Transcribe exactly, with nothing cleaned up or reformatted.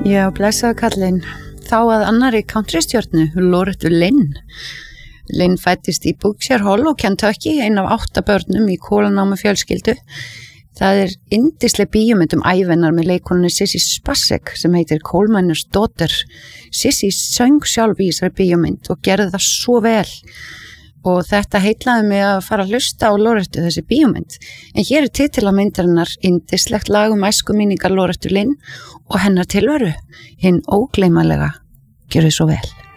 Já, blessaðu kallinn. Þá að annarri countrystjörnu, Loretta Lynn. Lynn fættist í Berkshire Hollow, Kentucky, ein af átta börnum í kólanámu fjölskyldu. Það er yndisleg bíómynd um ævinnar með leikonunni Sissy Spacek sem heitir Coal Miner's Daughter. Sissy söng sjálf í þessari bíómynd og gerði það svo vel. Og þetta heitlaði mig að fara að hlusta á Lorettu, þessi bíómynd. En hér er titilamyndarinnar yndislegt lag um æskuminningar Loretta Lynn og hennar tilveru, hinn ógleymanlega. Gjörðu svo vel.